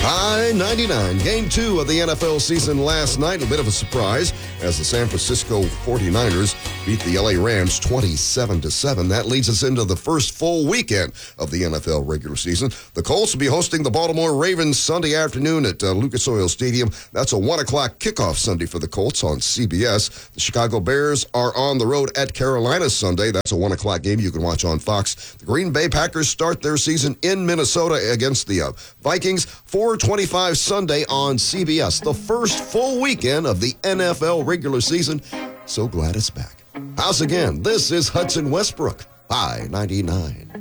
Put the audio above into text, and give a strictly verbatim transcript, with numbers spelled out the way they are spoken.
I ninety-nine, game two of the N F L season last night. A bit of a surprise as the San Francisco forty-niners beat the L A Rams twenty-seven to seven. That leads us into the first full weekend of the N F L regular season. The Colts will be hosting the Baltimore Ravens Sunday afternoon at uh, Lucas Oil Stadium. That's a one o'clock kickoff Sunday for the Colts on C B S. The Chicago Bears are on the road at Carolina Sunday. That's a one o'clock game you can watch on Fox. The Green Bay Packers start their season in Minnesota against the uh, Vikings. four twenty-five Sunday on C B S. The first full weekend of the N F L regular season. So glad it's back. House again. This is Hudson Westbrook, I ninety-nine.